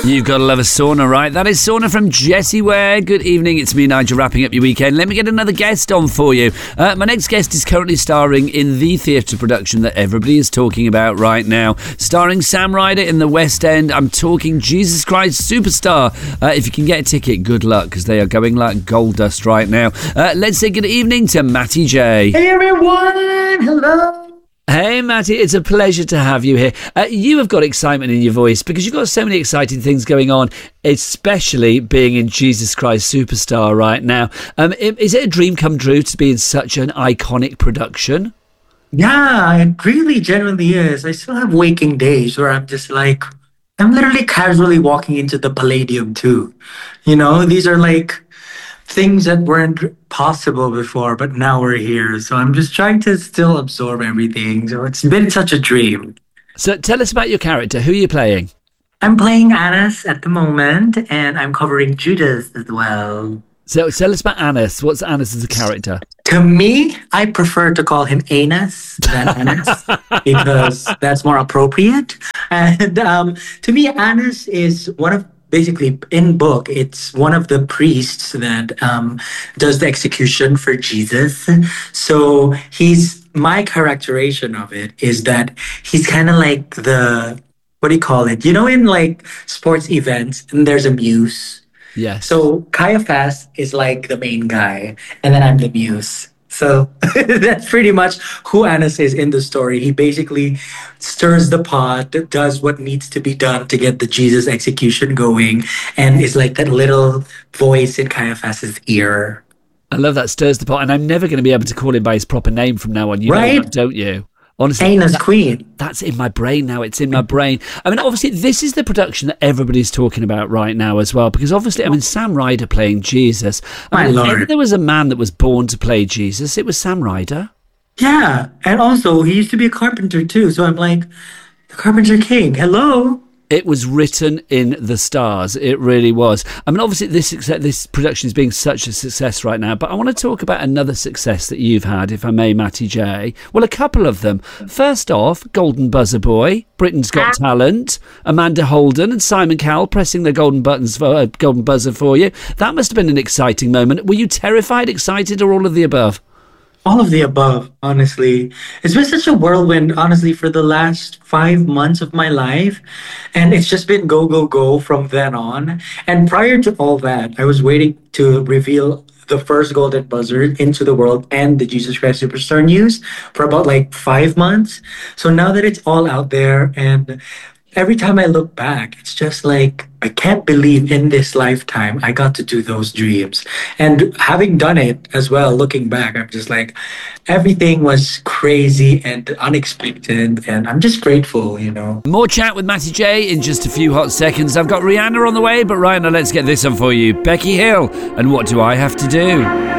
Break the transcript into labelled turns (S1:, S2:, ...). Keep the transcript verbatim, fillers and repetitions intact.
S1: You've got to love a sauna, right? That is Sauna from Jessie Ware. Good evening, it's me, Nigel, wrapping up your weekend. Let me get another guest on for you. Uh, my next guest is currently starring in the theatre production that everybody is talking about right now. Starring Sam Ryder in the West End. I'm talking Jesus Christ Superstar. Uh, if you can get a ticket, good luck, because they are going like gold dust right now. Uh, let's say good evening to Matty J.
S2: Hey everyone, hello.
S1: Hey Matty, it's a pleasure to have you here. Uh, you have got excitement in your voice because you've got so many exciting things going on, especially being in Jesus Christ Superstar right now. Um, is it a dream come true to be in such an iconic production?
S2: Yeah, it really genuinely is. I still have waking days where I'm just like, I'm literally casually walking into the Palladium too. You know, these are like things that weren't possible before, but now we're here. So I'm just trying to still absorb everything. So it's been such a dream.
S1: So tell us about your character. Who are you playing?
S2: I'm playing Annas at the moment, and I'm covering Judas as well.
S1: So tell us about Annas. What's Annas as a character?
S2: To me, I prefer to call him Anus than Annas because that's more appropriate. And um, to me, Annas is one of basically, in book, it's one of the priests that um, does the execution for Jesus. So he's, my characterization of it is that he's kind of like the, what do you call it? You know, in like sports events, and there's a muse.
S1: Yes.
S2: So Caiaphas is like the main guy, and then I'm the muse. So that's pretty much who Annas is in the story. He basically stirs the pot, does what needs to be done to get the Jesus execution going, and is like that little voice in Caiaphas's ear.
S1: I love that, stirs the pot, and I'm never going to be able to call him by his proper name from now on. You
S2: right?
S1: know that, don't you? Honestly,
S2: Anna's
S1: that,
S2: Queen.
S1: That's in my brain now. It's in my brain. I mean, obviously, this is the production that everybody's talking about right now as well, because obviously, I mean, Sam Ryder playing Jesus. I
S2: My
S1: mean,
S2: Lord.
S1: if there was a man that was born to play Jesus, it was Sam Ryder.
S2: Yeah, and also he used to be a carpenter too. So I'm like, the Carpenter King. Hello.
S1: It was written in the stars. It really was. I mean, obviously, this success, this production is being such a success right now. But I want to talk about another success that you've had, if I may, Matty J. Well, a couple of them. First off, Golden Buzzer Boy, Britain's Got Talent, Amanda Holden and Simon Cowell pressing the golden buttons for uh, golden buzzer for you. That must have been an exciting moment. Were you terrified, excited, or all of the above?
S2: All of the above, honestly. It's been such a whirlwind, honestly, for the last five months of my life. And it's just been go, go, go from then on. And prior to all that, I was waiting to reveal the first golden buzzer into the world and the Jesus Christ Superstar news for about like five months. So now that it's all out there, and every time I look back, it's just like, I can't believe in this lifetime I got to do those dreams. And having done it as well, looking back, I'm just like, everything was crazy and unexpected. And I'm just grateful, you know.
S1: More chat with Matty J in just a few hot seconds. I've got Rihanna on the way, but Rihanna, let's get this on for you. Becky Hill, and What Do I Have to Do?